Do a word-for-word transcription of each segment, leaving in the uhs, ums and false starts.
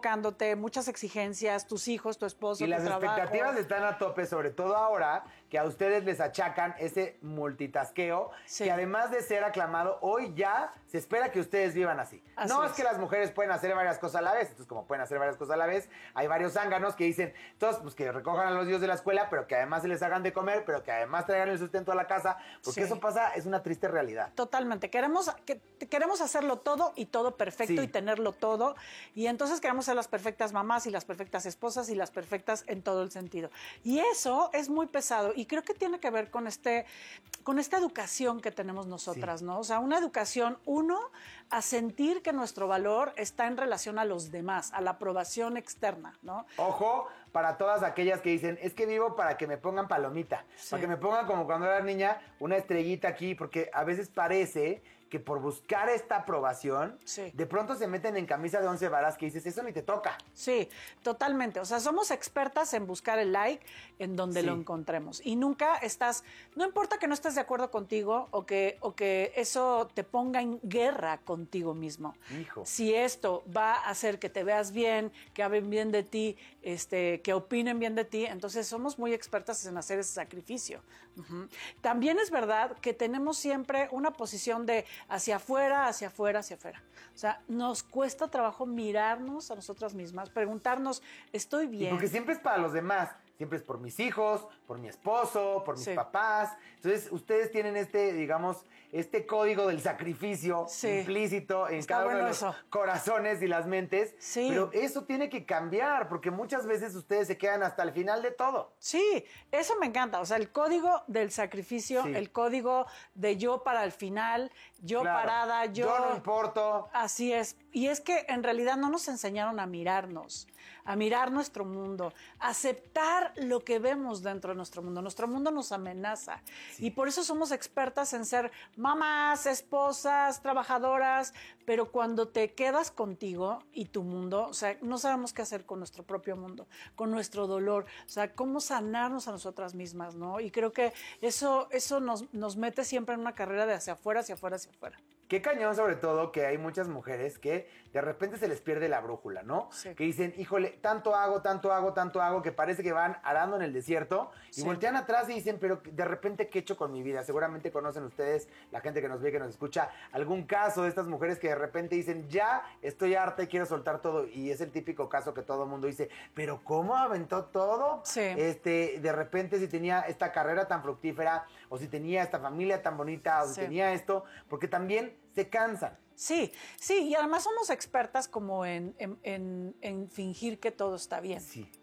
enfocándote, muchas exigencias, tus hijos, tu esposo, y tu las trabajo. expectativas están a tope, sobre todo ahora que a ustedes les achacan ese multitasqueo, Sí. que además de ser aclamado, hoy ya se espera que ustedes vivan así. Así no es. es que las mujeres pueden hacer varias cosas a la vez, entonces como pueden hacer varias cosas a la vez, hay varios zánganos que dicen, todos pues que recojan a los hijos de la escuela, pero que además se les hagan de comer, pero que además traigan el sustento a la casa, porque Sí. eso pasa, es una triste realidad. Totalmente. Queremos, que, queremos hacerlo todo y todo perfecto Sí. y tenerlo todo. Y entonces queremos ser las perfectas mamás y las perfectas esposas y las perfectas en todo el sentido. Y eso es muy pesado y creo que tiene que ver con este, con esta educación que tenemos nosotras, Sí. ¿no? O sea, una educación, uno, a sentir que nuestro valor está en relación a los demás, a la aprobación externa, ¿no? Ojo, para todas aquellas que dicen, es que vivo para que me pongan palomita, Sí. para que me pongan como cuando era niña, una estrellita aquí, porque a veces parece que por buscar esta aprobación, Sí. de pronto se meten en camisa de once varas que dices, eso ni te toca. Sí, totalmente. O sea, somos expertas en buscar el like en donde Sí. lo encontremos. Y nunca estás, no importa que no estés de acuerdo contigo o que, o que eso te ponga en guerra contigo mismo. Hijo. Si esto va a hacer que te veas bien, que hablen bien de ti, este, que opinen bien de ti, entonces somos muy expertas en hacer ese sacrificio. Ujú. También es verdad que tenemos siempre una posición de hacia afuera, hacia afuera, hacia afuera. O sea, nos cuesta trabajo mirarnos a nosotras mismas, preguntarnos, ¿estoy Y bien? porque siempre es para los demás. Siempre es por mis hijos, por mi esposo, por mis Sí. papás. Entonces, ustedes tienen este, digamos, este código del sacrificio Sí. implícito en Está cada uno bueno de los eso. corazones y las mentes. Sí. Pero eso tiene que cambiar, porque muchas veces ustedes se quedan hasta el final de todo. Sí, eso me encanta. O sea, el código del sacrificio, Sí. el código de yo para el final, yo Claro. parada, yo... Yo no importo. Así es. Y es que en realidad no nos enseñaron a mirarnos, a mirar nuestro mundo, a aceptar lo que vemos dentro de nuestro mundo. Nuestro mundo nos amenaza. Sí. Y por eso somos expertas en ser mamás, esposas, trabajadoras, pero cuando te quedas contigo y tu mundo, o sea, no sabemos qué hacer con nuestro propio mundo, con nuestro dolor, o sea, cómo sanarnos a nosotras mismas, ¿no? Y creo que eso, eso nos, nos mete siempre en una carrera de hacia afuera, hacia afuera, hacia afuera. Qué cañón, sobre todo, que hay muchas mujeres que de repente se les pierde la brújula, ¿no? Sí. Que dicen, híjole, tanto hago, tanto hago, tanto hago, que parece que van arando en el desierto y Sí. voltean atrás y dicen, pero de repente, ¿qué he hecho con mi vida? Seguramente conocen ustedes, la gente que nos ve, que nos escucha, algún caso de estas mujeres que de repente dicen, ya estoy harta y quiero soltar todo. Y es el típico caso que todo el mundo dice, pero ¿cómo aventó todo? Sí. Este, de repente, si tenía esta carrera tan fructífera, o si tenía esta familia tan bonita, o si Sí. tenía esto, porque también se cansan. Sí, sí, y además somos expertas como en, en, en, en fingir que todo está bien. Sí.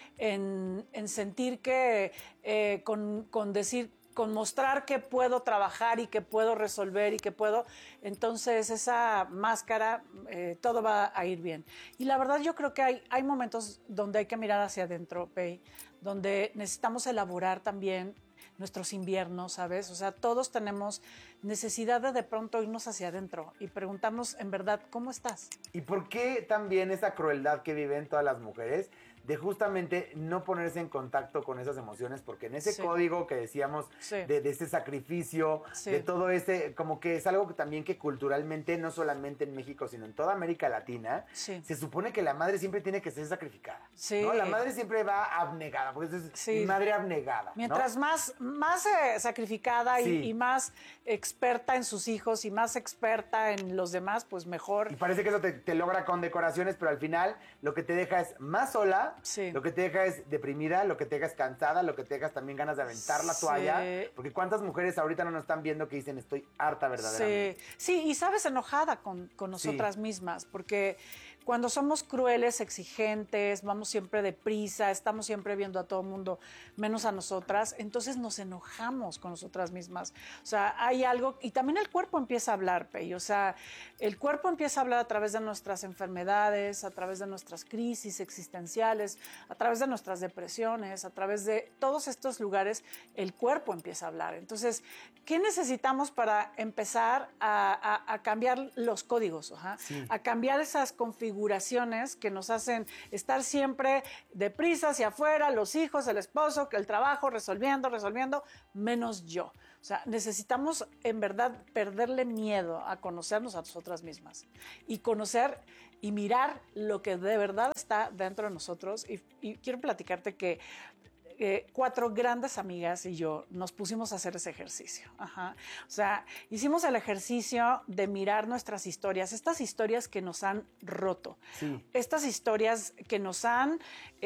En, en sentir que eh, con, con decir, con mostrar que puedo trabajar y que puedo resolver y que puedo, entonces esa máscara, eh, todo va a ir bien. Y la verdad yo creo que hay, hay momentos donde hay que mirar hacia adentro, Pei, donde necesitamos elaborar también nuestros inviernos, ¿sabes? O sea, todos tenemos necesidad de de pronto irnos hacia adentro y preguntarnos en verdad, ¿cómo estás? ¿Y por qué también esa crueldad que viven todas las mujeres de justamente no ponerse en contacto con esas emociones? Porque en ese Sí. código que decíamos Sí. de, de ese sacrificio, Sí. de todo ese, como que es algo que también que culturalmente, no solamente en México, sino en toda América Latina, Sí. se supone que la madre siempre tiene que ser sacrificada. Sí. ¿no? La madre siempre va abnegada, porque es Sí. mi madre abnegada. ¿no? Mientras más, más eh, sacrificada y, Sí. y más experta en sus hijos y más experta en los demás, pues mejor. Y parece que eso te, te logra con decoraciones, pero al final lo que te deja es más sola, Sí. lo que te deja es deprimida, lo que te deja es cansada, lo que te deja es también ganas de aventar la Sí. toalla. Porque cuántas mujeres ahorita no nos están viendo que dicen estoy harta verdaderamente. Sí, sí, y sabes, enojada con, con nosotras Sí. mismas, porque cuando somos crueles, exigentes, vamos siempre deprisa, estamos siempre viendo a todo el mundo menos a nosotras, entonces nos enojamos con nosotras mismas. O sea, hay algo, y también el cuerpo empieza a hablar, Pei, o sea, el cuerpo empieza a hablar a través de nuestras enfermedades, a través de nuestras crisis existenciales, a través de nuestras depresiones, a través de todos estos lugares, el cuerpo empieza a hablar. Entonces, ¿qué necesitamos para empezar a, a, a cambiar los códigos? Ajá? Sí. A cambiar esas configuraciones que nos hacen estar siempre deprisa hacia afuera, los hijos, el esposo, el trabajo, resolviendo, resolviendo, menos yo. O sea, necesitamos en verdad perderle miedo a conocernos a nosotras mismas y conocer y mirar lo que de verdad está dentro de nosotros. Y, y quiero platicarte que Eh, cuatro grandes amigas y yo nos pusimos a hacer ese ejercicio. Ajá. O sea, hicimos el ejercicio de mirar nuestras historias, estas historias que nos han roto, Sí. estas historias que nos han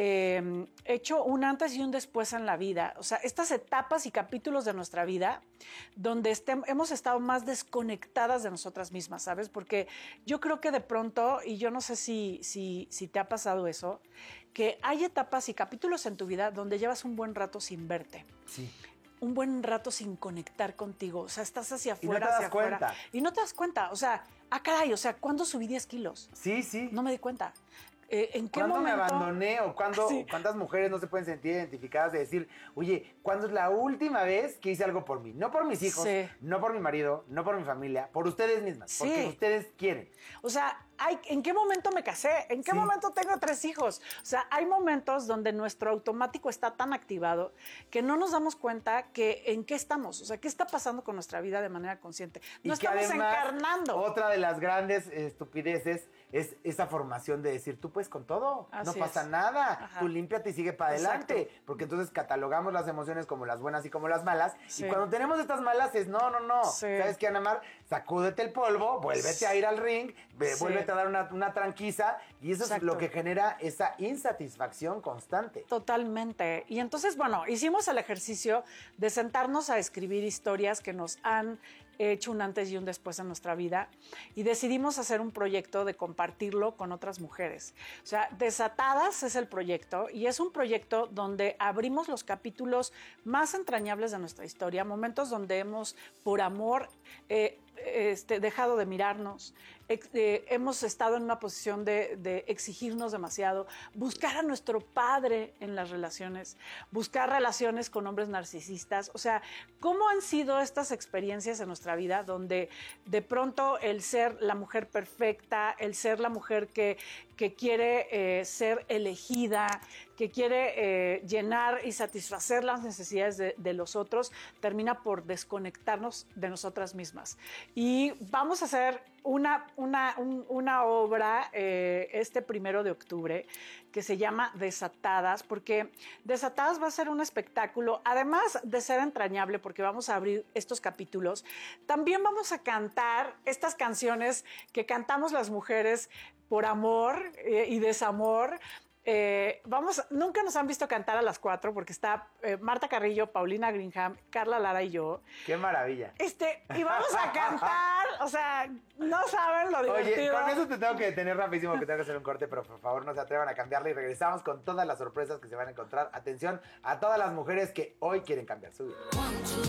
eh, hecho un antes y un después en la vida. O sea, estas etapas y capítulos de nuestra vida donde este, hemos estado más desconectadas de nosotras mismas, ¿sabes? Porque yo creo que de pronto, y yo no sé si, si, si te ha pasado eso, que hay etapas y capítulos en tu vida donde llevas un buen rato sin verte. Sí. Un buen rato sin conectar contigo. O sea, estás hacia Y no afuera, te das hacia afuera. cuenta. Y no te das cuenta. O sea, ah, caray, o sea, ¿cuándo subí diez kilos? Sí, sí. No me di cuenta. Eh, ¿En qué ¿Cuándo momento? me abandoné o cuándo, Sí. cuántas mujeres no se pueden sentir identificadas de decir, oye, ¿cuándo es la última vez que hice algo por mí? No por mis hijos, Sí. no por mi marido, no por mi familia, por ustedes mismas, Sí. porque ustedes quieren. O sea, hay, ¿en qué momento me casé? ¿En qué Sí. momento tengo tres hijos? O sea, hay momentos donde nuestro automático está tan activado que no nos damos cuenta que en qué estamos. O sea, ¿qué está pasando con nuestra vida de manera consciente? No Y que estamos además, encarnando. Otra de las grandes estupideces es esa formación de decir, tú puedes con todo, no Así pasa es. nada, Ajá. tú límpiate y sigue para adelante. Exacto. Porque entonces catalogamos las emociones como las buenas y como las malas. Sí. Y cuando tenemos estas malas es, no, no, no. Sí. ¿Sabes qué, Ana Mar? Sacúdete el polvo, vuélvete a ir al ring, ve- Sí. vuélvete a dar una, una tranquiza. Y eso Exacto. es lo que genera esa insatisfacción constante. Totalmente. Y entonces, bueno, hicimos el ejercicio de sentarnos a escribir historias que nos han hecho un antes y un después en nuestra vida y decidimos hacer un proyecto de compartirlo con otras mujeres. O sea, Desatadas es el proyecto y es un proyecto donde abrimos los capítulos más entrañables de nuestra historia, momentos donde hemos, por amor, eh, este, dejado de mirarnos, ex, eh, hemos estado en una posición de, de exigirnos demasiado, buscar a nuestro padre en las relaciones, buscar relaciones con hombres narcisistas. O sea, ¿cómo han sido estas experiencias en nuestra vida donde de pronto el ser la mujer perfecta, el ser la mujer que, que quiere eh, ser elegida, que quiere eh, llenar y satisfacer las necesidades de, de los otros, termina por desconectarnos de nosotras mismas? Y vamos a hacer una, una, un, una obra eh, este primero de octubre que se llama Desatadas, porque Desatadas va a ser un espectáculo, además de ser entrañable, porque vamos a abrir estos capítulos, también vamos a cantar estas canciones que cantamos las mujeres por amor eh, y desamor. Eh, vamos, nunca nos han visto cantar a las cuatro porque está eh, Marta Carrillo, Paulina Greenham, Carla Lara y yo. ¡Qué maravilla! Este, y vamos a cantar, o sea, no saben lo divertido. Oye, con eso te tengo que detener rapidísimo, que tengo que hacer un corte, pero por favor no se atrevan a cambiarle y regresamos con todas las sorpresas que se van a encontrar. Atención a todas las mujeres que hoy quieren cambiar su vida.